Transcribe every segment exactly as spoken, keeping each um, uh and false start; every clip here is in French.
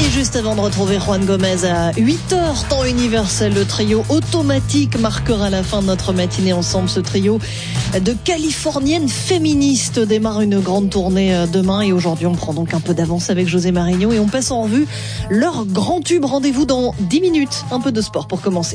juste avant de retrouver Juan Gomez à huit heures, temps universel, le trio automatique marquera la fin de notre matinée ensemble. Ce trio de californiennes féministes démarre une grande tournée demain et aujourd'hui on prend donc un peu d'avance avec José Marigno et on passe en revue leur grand tube. Rendez-vous dans dix minutes, un peu de sport pour commencer.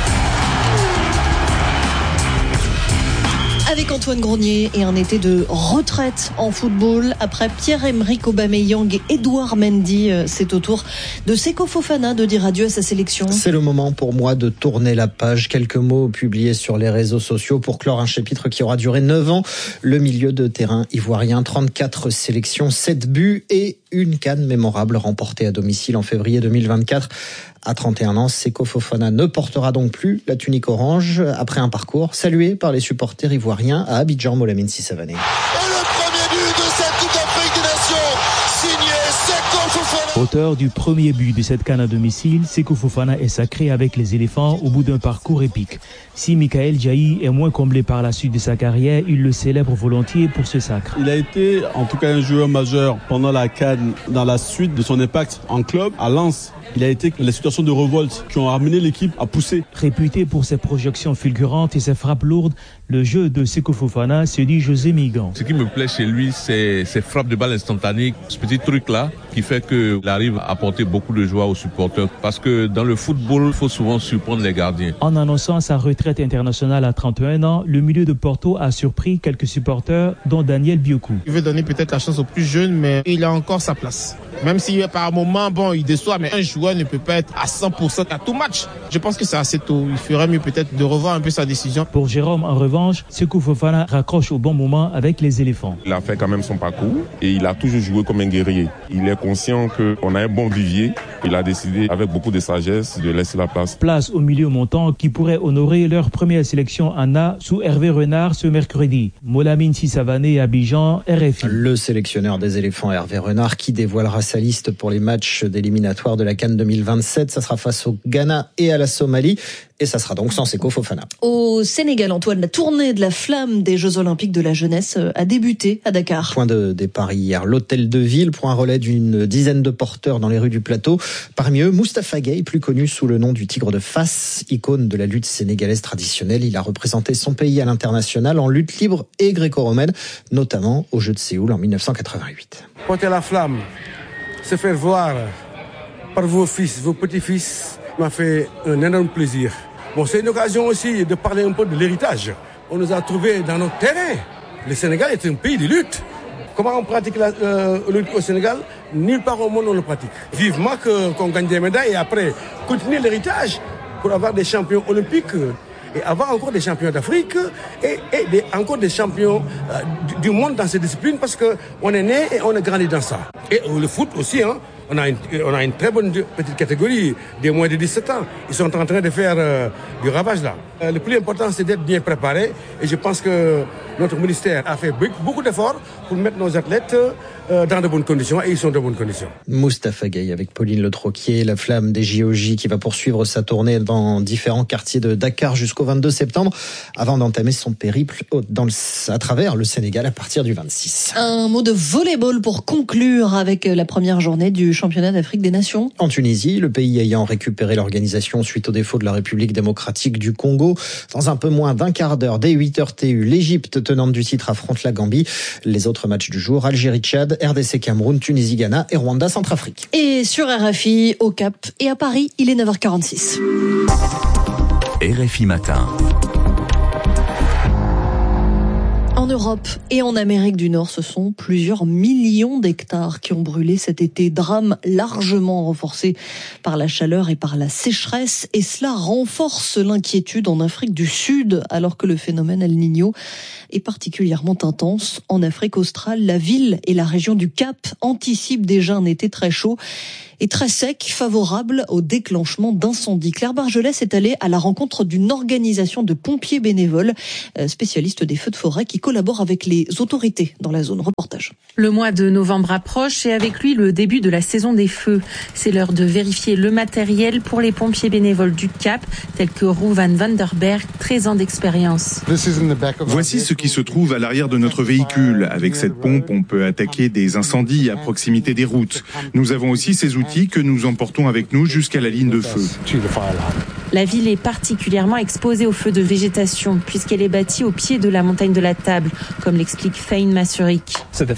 Avec Antoine Grenier et un été de retraite en football. Après Pierre-Emerick Aubameyang et Edouard Mendy, c'est au tour de Seko Fofana de dire adieu à sa sélection. C'est le moment pour moi de tourner la page. Quelques mots publiés sur les réseaux sociaux pour clore un chapitre qui aura duré neuf ans. Le milieu de terrain ivoirien, trente-quatre sélections, sept buts et une CAN mémorable remportée à domicile en février deux mille vingt-quatre. À trente et un ans, Seko Fofana ne portera donc plus la tunique orange après un parcours salué par les supporters ivoiriens à Abidjan. Molamine Sissavané. Et le premier but de cette Coupe d'Afrique des Nations, signé Seko Fofana. Auteur du premier but de cette CAN à domicile, Seko Fofana est sacré avec les éléphants au bout d'un parcours épique. Si Michael Djaï est moins comblé par la suite de sa carrière, il le célèbre volontiers pour ce sacre. Il a été en tout cas un joueur majeur pendant la CAN dans la suite de son impact en club à Lens. Il a été les situations de révolte qui ont amené l'équipe à pousser. Réputé pour ses projections fulgurantes et ses frappes lourdes, le jeu de Seko Fofana se dit José Migan. Ce qui me plaît chez lui, c'est ses frappes de balle instantanées, ce petit truc-là qui fait qu'il arrive à apporter beaucoup de joie aux supporters. Parce que dans le football, il faut souvent surprendre les gardiens. En annonçant sa retraite internationale à trente et un ans, le milieu de Porto a surpris quelques supporters, dont Daniel Biokou. Il veut donner peut-être la chance aux plus jeunes, mais il a encore sa place. Même si par moment, bon, il déçoit, mais un joueur ne peut pas être à cent pour cent à tout match. Je pense que c'est assez tôt. Il ferait mieux peut-être de revoir un peu sa décision. Pour Jérôme, en revanche, Seko Fofana raccroche au bon moment avec les éléphants. Il a fait quand même son parcours et il a toujours joué comme un guerrier. Il est conscient qu'on a un bon vivier. Il a décidé, avec beaucoup de sagesse, de laisser la place. Place au milieu montant qui pourrait honorer leur première sélection en A sous Hervé Renard ce mercredi. Molamine Sissavané, Abidjan, R F I. Le sélectionneur des éléphants, Hervé Renard, qui dévoilera sa liste pour les matchs d'éliminatoire de la CAN deux mille vingt-sept. Ça sera face au Ghana et à la Somalie. Et ça sera donc sans Seko Fofana. Au Sénégal, Antoine, la tournée de la flamme des Jeux Olympiques de la jeunesse a débuté à Dakar. Point de départ hier, l'hôtel de ville pour un relais d'une dizaine de porteurs dans les rues du plateau. Parmi eux, Moustapha Gueye, plus connu sous le nom du Tigre de Fass, icône de la lutte sénégalaise traditionnelle. Il a représenté son pays à l'international en lutte libre et gréco-romaine, notamment aux Jeux de Séoul en dix-neuf cent quatre-vingt-huit. Porter la flamme, se faire voir par vos fils, vos petits-fils, m'a fait un énorme plaisir. Bon, c'est une occasion aussi de parler un peu de l'héritage. On nous a trouvés dans notre terrain. Le Sénégal est un pays de lutte. Comment on pratique la euh, lutte au Sénégal? Nulle part au monde on le pratique. Vivement que, qu'on gagne des médailles et après continuer l'héritage pour avoir des champions olympiques et avoir encore des champions d'Afrique et, et des, encore des champions euh, du, du monde dans ces disciplines parce qu'on est né et on a grandi dans ça. Et euh, le foot aussi, hein. On a, une, on a une très bonne petite catégorie des moins de dix-sept ans. Ils sont en train de faire euh, du ravage là. Euh, le plus important, c'est d'être bien préparé. Et je pense que notre ministère a fait beaucoup d'efforts pour mettre nos athlètes euh, dans de bonnes conditions. Et ils sont de bonnes conditions. Moustapha Gueye avec Pauline Le Troquier, la flamme des J O J qui va poursuivre sa tournée dans différents quartiers de Dakar jusqu'au vingt-deux septembre avant d'entamer son périple dans le, à travers le Sénégal à partir du vingt-six. Un mot de volleyball pour conclure avec la première journée du championnat d'Afrique des Nations. En Tunisie, le pays ayant récupéré l'organisation suite au défaut de la République démocratique du Congo. Dans un peu moins d'un quart d'heure, dès huit heures T U, l'Égypte, tenante du titre, affronte la Gambie. Les autres matchs du jour, Algérie-Tchad, R D C-Cameroun, Tunisie-Ghana et Rwanda-Centrafrique. Et sur R F I, au Cap et à Paris, il est neuf heures quarante-six. R F I Matin. En Europe et en Amérique du Nord, ce sont plusieurs millions d'hectares qui ont brûlé cet été. Drame largement renforcé par la chaleur et par la sécheresse. Et cela renforce l'inquiétude en Afrique du Sud, alors que le phénomène El Niño est particulièrement intense. En Afrique australe, la ville et la région du Cap anticipent déjà un été très chaud et très sec, favorable au déclenchement d'incendies. Claire Bargelès est allée à la rencontre d'une organisation de pompiers bénévoles, spécialistes des feux de forêt, qui collaborent collabore avec les autorités dans la zone. Reportage. Le mois de novembre approche et avec lui le début de la saison des feux. C'est l'heure de vérifier le matériel pour les pompiers bénévoles du Cap, tels que Rouvan Vanderberg, treize ans d'expérience. Voici ce qui se trouve à l'arrière de notre véhicule. Avec cette pompe, on peut attaquer des incendies à proximité des routes. Nous avons aussi ces outils que nous emportons avec nous jusqu'à la ligne de feu. La ville est particulièrement exposée aux feux de végétation puisqu'elle est bâtie au pied de la montagne de la Table, comme l'explique Fain Masurik.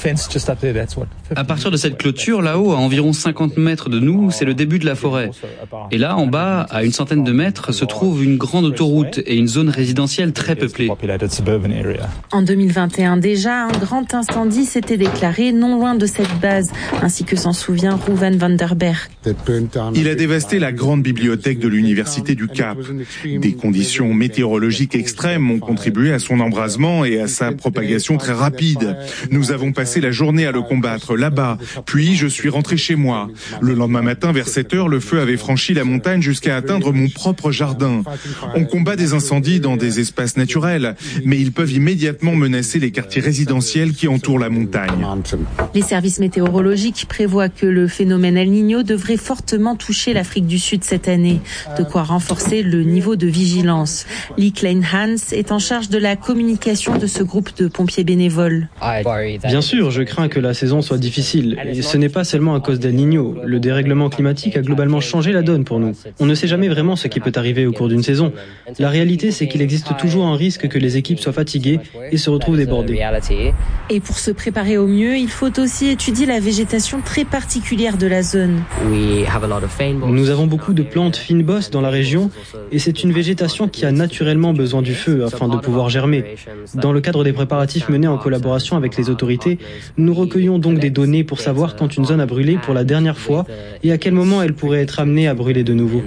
À partir de cette clôture, là-haut, à environ cinquante mètres de nous, c'est le début de la forêt. Et là, en bas, à une centaine de mètres, se trouve une grande autoroute et une zone résidentielle très peuplée. En deux mille vingt et un déjà, un grand incendie s'était déclaré non loin de cette base, ainsi que s'en souvient Rouvan Vanderberg. Il a dévasté la grande bibliothèque de l'université du Cap. Des conditions météorologiques extrêmes ont contribué à son embrasement et à sa propagation très rapide. Nous avons passé la journée à le combattre là-bas, puis je suis rentré chez moi. Le lendemain matin, vers sept heures, le feu avait franchi la montagne jusqu'à atteindre mon propre jardin. On combat des incendies dans des espaces naturels, mais ils peuvent immédiatement menacer les quartiers résidentiels qui entourent la montagne. Les services météorologiques prévoient que le phénomène El Niño devrait fortement toucher l'Afrique du Sud cette année, de quoi renforcer le niveau de vigilance. Lee Klein-Hans est en charge de la communication de ce groupe de pompiers bénévoles. Bien sûr, je crains que la saison soit difficile. Et ce n'est pas seulement à cause d'El Niño. Le dérèglement climatique a globalement changé la donne pour nous. On ne sait jamais vraiment ce qui peut arriver au cours d'une saison. La réalité, c'est qu'il existe toujours un risque que les équipes soient fatiguées et se retrouvent débordées. Et pour se préparer au mieux, il faut aussi étudier la végétation très particulière de la zone. Nous avons beaucoup de plantes fine-bosse dans la région et c'est une végétation qui a naturellement besoin du feu afin de pouvoir germer. Dans le cadre des préparatifs menés en collaboration avec les autorités, nous recueillons donc des données pour savoir quand une zone a brûlé pour la dernière fois et à quel moment elle pourrait être amenée à brûler de nouveau.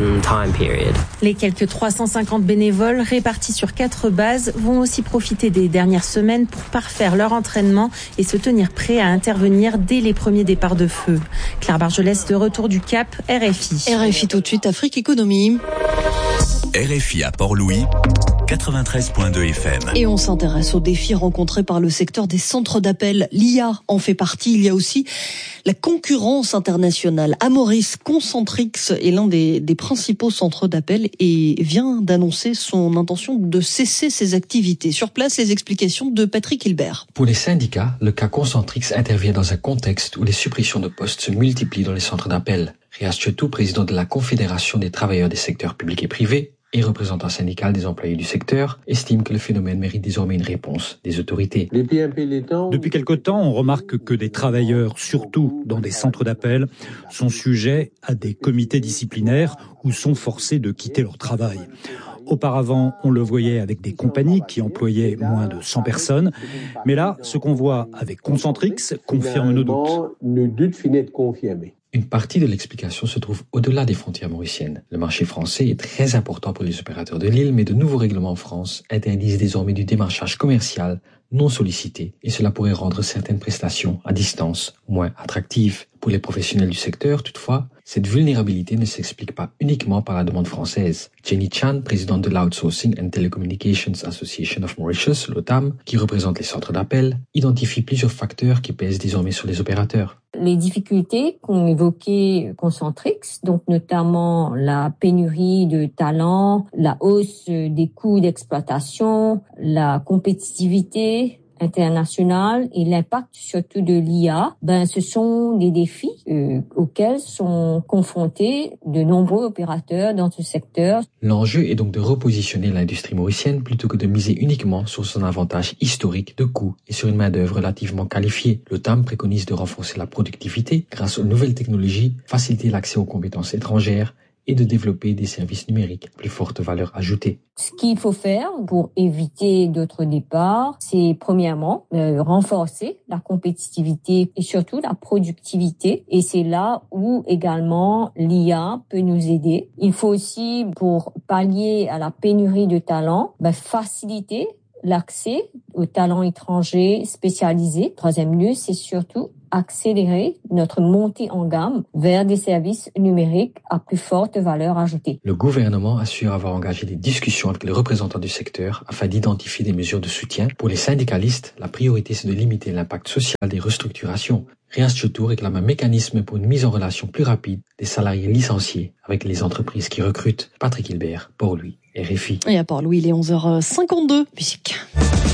Les quelques trois cent cinquante bénévoles répartis sur quatre bases vont aussi profiter des dernières semaines pour parfaire leur entraînement et se tenir prêts à intervenir dès les premiers départs de feu. Claire Bargelès, de retour du Cap, R F I. R F I tout de suite, Afrique Économie. R F I à Port-Louis, quatre-vingt-treize virgule deux F M. Et on s'intéresse aux défis rencontrés par le secteur des centres d'appel. L'I A en fait partie. Il y a aussi la concurrence internationale. Amoris Concentrix est l'un des, des principaux centres d'appel et vient d'annoncer son intention de cesser ses activités. Sur place, les explications de Patrick Hilbert. Pour les syndicats, le cas Concentrix intervient dans un contexte où les suppressions de postes se multiplient dans les centres d'appel. Riaz Chetou, président de la Confédération des travailleurs des secteurs publics et privés et représentant syndical des employés du secteur, estime que le phénomène mérite désormais une réponse des autorités. Depuis quelque temps, on remarque que des travailleurs, surtout dans des centres d'appel, sont sujets à des comités disciplinaires ou sont forcés de quitter leur travail. Auparavant, on le voyait avec des compagnies qui employaient moins de cent personnes. Mais là, ce qu'on voit avec Concentrix confirme nos doutes. Une partie de l'explication se trouve au-delà des frontières mauriciennes. Le marché français est très important pour les opérateurs de l'île, mais de nouveaux règlements en France interdisent désormais du démarchage commercial non sollicité et cela pourrait rendre certaines prestations à distance moins attractives. Pour les professionnels du secteur, toutefois, cette vulnérabilité ne s'explique pas uniquement par la demande française. Jenny Chan, présidente de l'Outsourcing and Telecommunications Association of Mauritius, l'O T A M, qui représente les centres d'appel, identifie plusieurs facteurs qui pèsent désormais sur les opérateurs. Les difficultés qu'ont évoquées Concentrix, donc notamment la pénurie de talents, la hausse des coûts d'exploitation, la compétitivité internationale et l'impact surtout de l'I A, ben ce sont des défis euh, auxquels sont confrontés de nombreux opérateurs dans ce secteur. L'enjeu est donc de repositionner l'industrie mauricienne plutôt que de miser uniquement sur son avantage historique de coût et sur une main-d'œuvre relativement qualifiée. Le T A M préconise de renforcer la productivité grâce aux nouvelles technologies, faciliter l'accès aux compétences étrangères et de développer des services numériques à plus forte valeur ajoutée. Ce qu'il faut faire pour éviter d'autres départs, c'est premièrement euh, renforcer la compétitivité et surtout la productivité. Et c'est là où également l'I A peut nous aider. Il faut aussi, pour pallier à la pénurie de talents, ben, faciliter l'accès aux talents étrangers spécialisés. Troisième lieu, c'est surtout accélérer notre montée en gamme vers des services numériques à plus forte valeur ajoutée. Le gouvernement assure avoir engagé des discussions avec les représentants du secteur afin d'identifier des mesures de soutien. Pour les syndicalistes, la priorité c'est de limiter l'impact social des restructurations. Riaz Chotour réclame un mécanisme pour une mise en relation plus rapide des salariés licenciés avec les entreprises qui recrutent. Patrick Hilbert, Port-Louis, R F I. Et à Port-Louis, il est onze heures cinquante-deux. Musique.